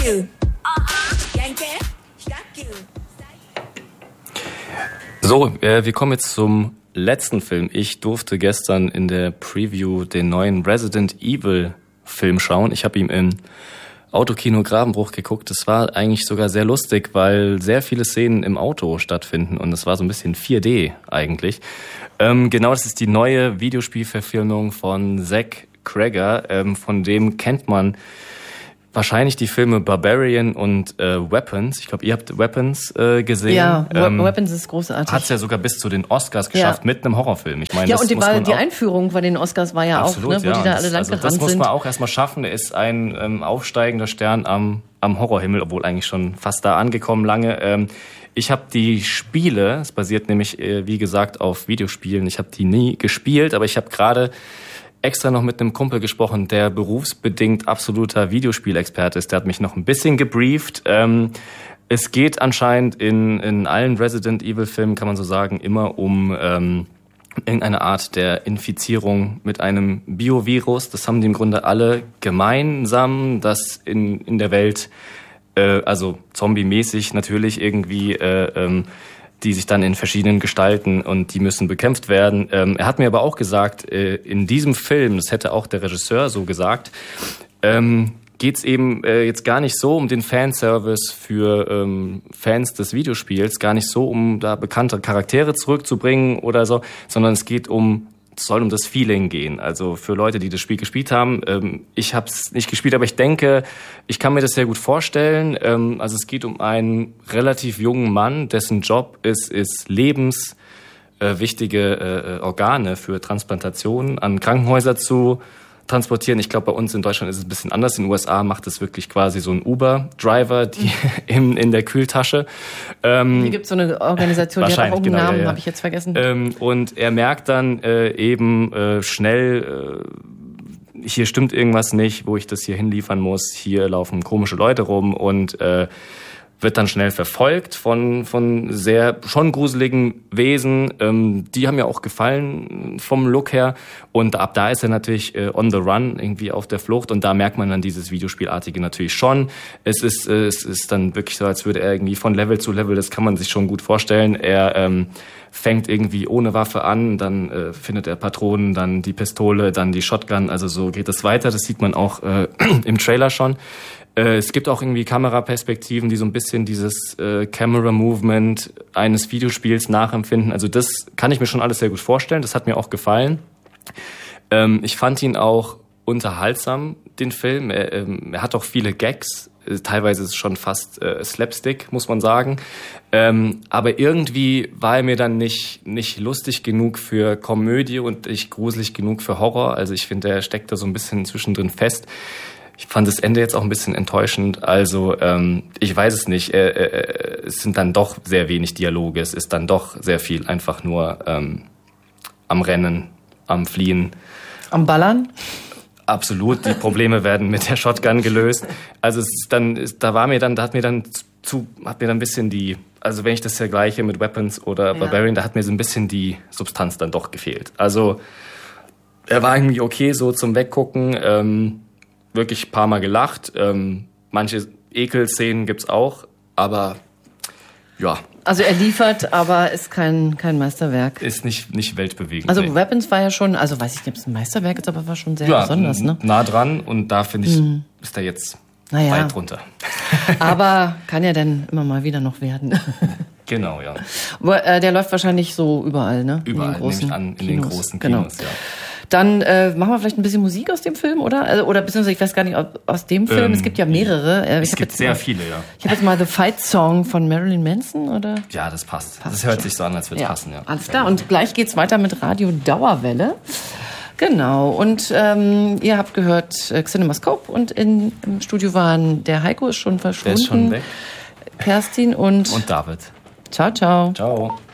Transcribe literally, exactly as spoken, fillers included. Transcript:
So, äh, wir kommen jetzt zum letzten Film. Ich durfte gestern in der Preview den neuen Resident Evil Film schauen. Ich habe ihn im Autokino Gravenbruch geguckt. Das war eigentlich sogar sehr lustig, weil sehr viele Szenen im Auto stattfinden und es war so ein bisschen vier D eigentlich. Ähm, genau, das ist die neue Videospielverfilmung von Zach Cregger. Ähm, von dem kennt man wahrscheinlich die Filme Barbarian und äh, Weapons. Ich glaube, ihr habt Weapons äh, gesehen. Ja, ähm, Weapons ist großartig. Hat es ja sogar bis zu den Oscars geschafft, ja. Mit einem Horrorfilm. Ich meine, ja, das und die, muss war, man die auch, Einführung bei den Oscars war ja absolut, auch, ne, wo ja. die da alle das, lang also gerannt das muss sind. man auch erstmal schaffen. Er ist ein ähm, aufsteigender Stern am, am Horrorhimmel, obwohl eigentlich schon fast da angekommen lange. Ähm, ich habe die Spiele, es basiert nämlich, äh, wie gesagt, auf Videospielen. Ich habe die nie gespielt, aber ich habe gerade extra noch mit einem Kumpel gesprochen, der berufsbedingt absoluter Videospielexperte ist. Der hat mich noch ein bisschen gebrieft. Ähm, es geht anscheinend in, in allen Resident Evil Filmen, kann man so sagen, immer um ähm, irgendeine Art der Infizierung mit einem Biovirus. Das haben die im Grunde alle gemeinsam, dass in, in der Welt, äh, also zombie-mäßig natürlich irgendwie, äh, ähm, die sich dann in verschiedenen Gestalten und die müssen bekämpft werden. Ähm, er hat mir aber auch gesagt, äh, in diesem Film, das hätte auch der Regisseur so gesagt, ähm, geht es eben äh, jetzt gar nicht so um den Fanservice für ähm, Fans des Videospiels, gar nicht so, um da bekannte Charaktere zurückzubringen oder so, sondern es geht um Es soll um das Feeling gehen. Also für Leute, die das Spiel gespielt haben. Ähm, ich habe es nicht gespielt, aber ich denke, ich kann mir das sehr gut vorstellen. Ähm, also es geht um einen relativ jungen Mann, dessen Job ist, ist lebenswichtige äh, äh, Organe für Transplantationen an Krankenhäuser zu transportieren. Ich glaube, bei uns in Deutschland ist es ein bisschen anders. In den U S A macht es wirklich quasi so ein Uber-Driver die in, in der Kühltasche. Ähm, Hier gibt es so eine Organisation, die hat auch irgendeinen genau, Namen, ja, ja. habe ich jetzt vergessen. Ähm, und er merkt dann äh, eben äh, schnell, äh, hier stimmt irgendwas nicht, wo ich das hier hinliefern muss. Hier laufen komische Leute rum und äh, wird dann schnell verfolgt von von sehr schon gruseligen Wesen. Ähm, die haben mir auch gefallen vom Look her. Und ab da ist er natürlich äh, on the run, irgendwie auf der Flucht. Und da merkt man dann dieses Videospielartige natürlich schon. Es ist äh, es ist dann wirklich so, als würde er irgendwie von Level zu Level, das kann man sich schon gut vorstellen. Er ähm, fängt irgendwie ohne Waffe an, dann äh, findet er Patronen, dann die Pistole, dann die Shotgun. Also so geht es weiter. Das sieht man auch äh, im Trailer schon. Es gibt auch irgendwie Kameraperspektiven, die so ein bisschen dieses äh, Camera-Movement eines Videospiels nachempfinden. Also das kann ich mir schon alles sehr gut vorstellen. Das hat mir auch gefallen. Ähm, ich fand ihn auch unterhaltsam, den Film. Er, ähm, er hat auch viele Gags. Teilweise ist es schon fast äh, Slapstick, muss man sagen. Ähm, aber irgendwie war er mir dann nicht nicht lustig genug für Komödie und nicht gruselig genug für Horror. Also ich finde, er steckt da so ein bisschen zwischendrin fest. Ich fand das Ende jetzt auch ein bisschen enttäuschend. Also ähm, ich weiß es nicht. Äh, äh, es sind dann doch sehr wenig Dialoge. Es ist dann doch sehr viel einfach nur ähm, am Rennen, am Fliehen. Am Ballern? Absolut. Die Probleme werden mit der Shotgun gelöst. Also es ist dann, ist, da war mir dann, da hat mir dann zu, hat mir dann ein bisschen die, also wenn ich das vergleiche mit Weapons oder ja. Barbarian, da hat mir so ein bisschen die Substanz dann doch gefehlt. Also er war irgendwie okay so zum Weggucken. Ähm, wirklich ein paar Mal gelacht. Ähm, manche Ekelszenen gibt's auch, aber ja. Also er liefert, aber ist kein kein Meisterwerk. Ist nicht nicht weltbewegend. Also nee. Weapons war ja schon, also weiß ich nicht, ob es ein Meisterwerk ist, aber war schon sehr ja, besonders, ne? Nah dran und da finde ich, hm. ist er jetzt naja. weit drunter. Aber kann ja dann immer mal wieder noch werden. Genau, ja. Aber, äh, der läuft wahrscheinlich so überall, ne? Überall, nehme ich an, in Kinos. Den großen Kinos, genau. Ja. Dann äh, machen wir vielleicht ein bisschen Musik aus dem Film, oder? Also, oder beziehungsweise, ich weiß gar nicht, aus dem Film. Ähm, es gibt ja mehrere. Äh, es gibt sehr mal, viele, ja. Ich habe jetzt mal The Fight Song von Marilyn Manson, oder? Ja, das passt. passt das hört schon. sich so an, als würde es ja. passen, ja. Alles klar. Und gleich geht's weiter mit Radio Dauerwelle. Genau. Und ähm, ihr habt gehört äh, CinemaScope und in, im Studio waren der Heiko ist schon verschwunden. Der ist schon weg. Kerstin und... Und David. Ciao, ciao. Ciao.